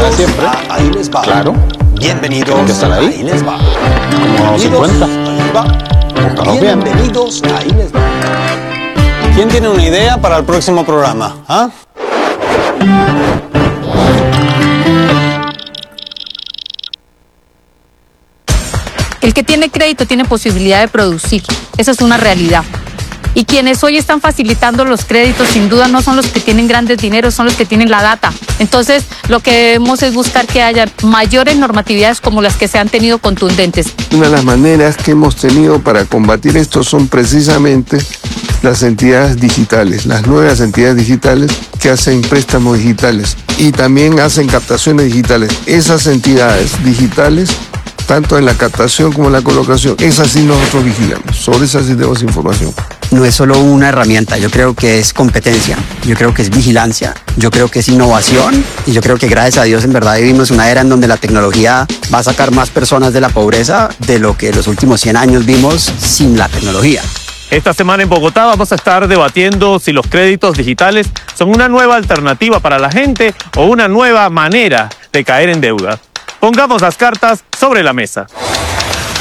para siempre. Ahí les va. Claro. Bienvenidos. Tienen que estar ahí. Ahí les va. Como 50. Ahí va. Póngalos bien. Bienvenidos. Ahí les va. ¿Quién tiene una idea para el próximo programa? ¿Ah? El que tiene crédito tiene posibilidad de producir. Esa es una realidad. Y quienes hoy están facilitando los créditos, sin duda, no son los que tienen grandes dineros, son los que tienen la data. Entonces, lo que debemos es buscar que haya mayores normatividades como las que se han tenido contundentes. Una de las maneras que hemos tenido para combatir esto son precisamente las entidades digitales, las nuevas entidades digitales que hacen préstamos digitales y también hacen captaciones digitales. Esas entidades digitales, tanto en la captación como en la colocación, esas sí nosotros vigilamos, sobre esas sí tenemos información. No es solo una herramienta, yo creo que es competencia, yo creo que es vigilancia, yo creo que es innovación y yo creo que gracias a Dios en verdad vivimos una era en donde la tecnología va a sacar más personas de la pobreza de lo que los últimos 100 años vimos sin la tecnología. Esta semana en Bogotá vamos a estar debatiendo si los créditos digitales son una nueva alternativa para la gente o una nueva manera de caer en deuda. Pongamos las cartas sobre la mesa.